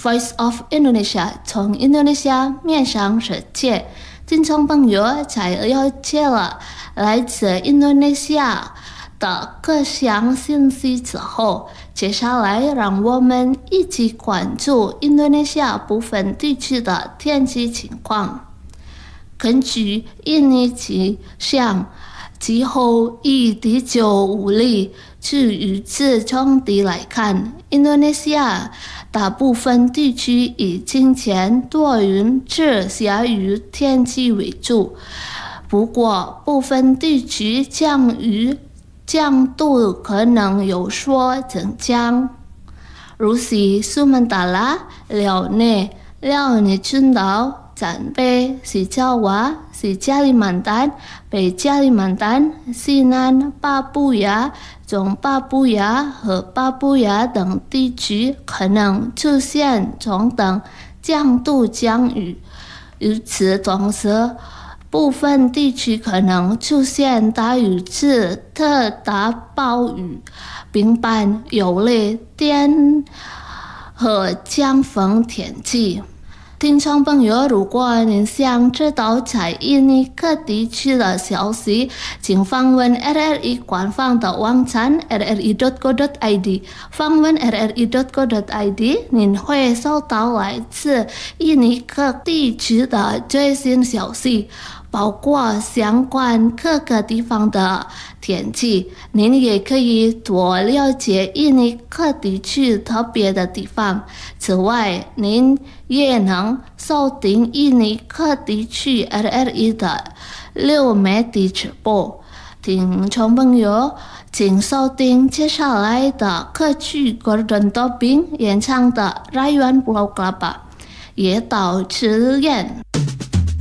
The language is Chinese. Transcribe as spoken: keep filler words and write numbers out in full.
Voice of Indonesia 从印度尼西亚面向世界。听众朋友才了解了来自印度尼西亚的各项信息之后，接下来让我们一起关注印度尼西亚部分地区的天气情况。根据印尼气象气候与地球物理及预测中地来看，印度尼西亚大部分地区以晴天多云至下雨天气为主，不过部分地区降雨降度可能有所增加，如是苏门答腊、辽内、辽宁群岛、赞北、西爪哇、西加里曼丹、北加里曼丹、西南巴布亚、中巴布亚和巴布亚等地区可能出现中等强度降雨。与此同时，部分地区可能出现大雨至特大暴雨，并伴有雷电和强风天气。听众朋友，如果您想知道在印尼各地区的消息，请访问 R R I 官方的网站 r r i dot co dot i d。访问 r r i dot co dot i d， 您会收到来自印尼各地区的最新消息，包括相关各个地方的天气。您也可以多了解印尼各地区特别的地方。此外，您也能收听印尼各地区 R R I 的流媒体直播。听众朋友，请收听接下来的歌曲 Gordon Tobing 演唱的《Rayuan Pulau Kelapa》，也到此言。